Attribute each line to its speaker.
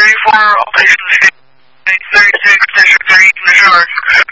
Speaker 1: 34, Operation State 36, District 3, New York.